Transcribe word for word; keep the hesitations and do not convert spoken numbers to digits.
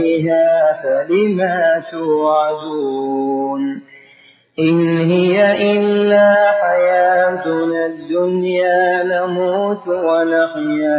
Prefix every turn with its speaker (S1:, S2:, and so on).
S1: فيها فلما توعدون إن هي إلا حياتنا الدنيا نموت ونحيا